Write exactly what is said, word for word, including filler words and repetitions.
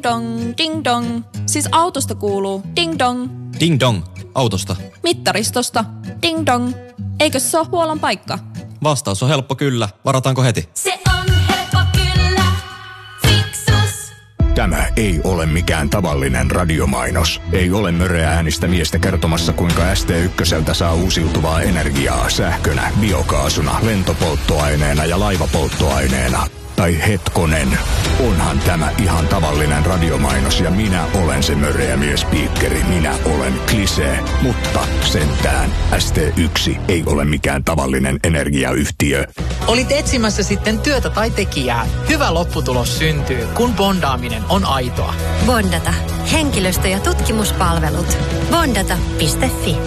dong, ding dong. Siis autosta kuuluu ding dong. Ding dong, autosta. Mittaristosta ding dong. Eikös se ole huollon paikka? Vastaus on helppo kyllä. Varataanko heti? Se on helppo kyllä. Fiksus. Tämä ei ole mikään tavallinen radiomainos. Ei ole möreä äänistä miestä kertomassa, kuinka S T ykköseltä saa uusiutuvaa energiaa sähkönä, biokaasuna, lentopolttoaineena ja laivapolttoaineena. Tai hetkonen, onhan tämä ihan tavallinen radiomainos ja minä olen se möreä miespiikkeri. Minä olen Klisee, mutta sentään S T yksi ei ole mikään tavallinen energiayhtiö. Olit etsimässä sitten työtä tai tekijää. Hyvä lopputulos syntyy, kun bondaaminen on aitoa. Bondata. Henkilöstö- ja tutkimuspalvelut. bondata piste fi